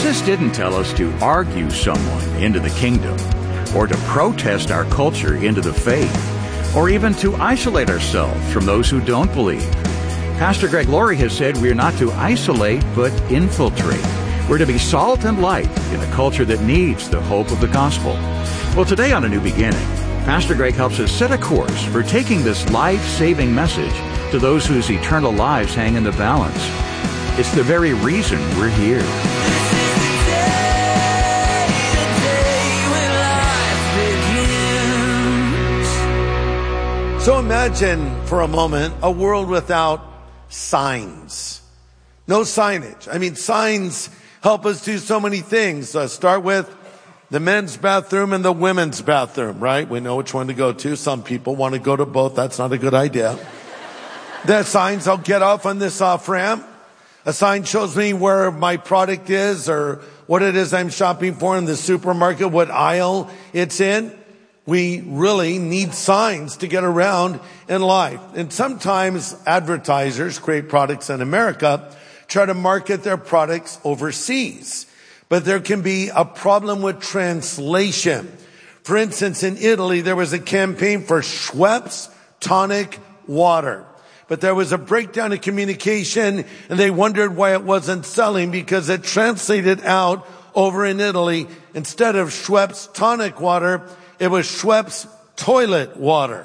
Jesus didn't tell us to argue someone into the kingdom, or to protest our culture into the faith, or even to isolate ourselves from those who don't believe. Pastor Greg Laurie has said we're not to isolate, but infiltrate. We're to be salt and light in a culture that needs the hope of the gospel. Well, today on A New Beginning, Pastor Greg helps us set a course for taking this life-saving message to those whose eternal lives hang in the balance. It's the very reason we're here. So imagine for a moment a world without signs. No signage. I mean, signs help us do so many things. Start with the men's bathroom and the women's bathroom, right? We know which one to go to. Some people want to go to both. That's not a good idea. There are signs. I'll get off on this off-ramp. A sign shows me where my product is or what it is I'm shopping for in the supermarket, what aisle it's in. We really need signs to get around in life. And sometimes advertisers create products in America, try to market their products overseas. But there can be a problem with translation. For instance, in Italy, there was a campaign for Schweppes tonic water. But there was a breakdown in communication, and they wondered why it wasn't selling because it translated out over in Italy. Instead of Schweppes tonic water, it was Schweppes toilet water.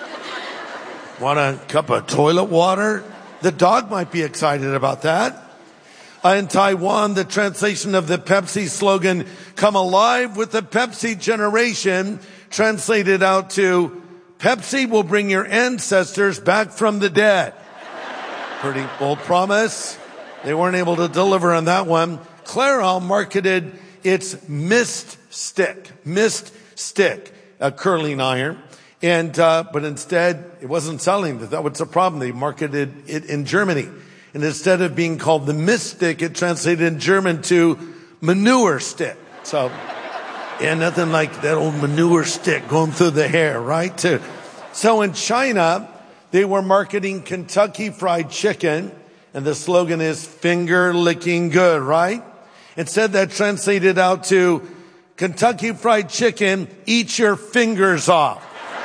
Want a cup of toilet water? The dog might be excited about that. In Taiwan, the translation of the Pepsi slogan, "Come alive with the Pepsi generation," translated out to, "Pepsi will bring your ancestors back from the dead." Pretty bold promise. They weren't able to deliver on that one. Clairol marketed its Mist Stick, a curling iron. But instead, it wasn't selling. That was the problem. They marketed it in Germany. And instead of being called the Mist Stick, it translated in German to manure stick. So, yeah, nothing like that old manure stick going through the hair, right? So in China, they were marketing Kentucky Fried Chicken, and the slogan is "finger licking good," right? Instead, that translated out to Kentucky Fried Chicken, "eat your fingers off."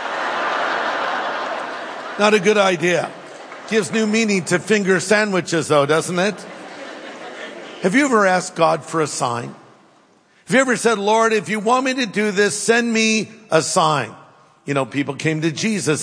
Not a good idea. Gives new meaning to finger sandwiches, though, doesn't it? Have you ever asked God for a sign? Have you ever said, "Lord, if you want me to do this, send me a sign"? You know, people came to Jesus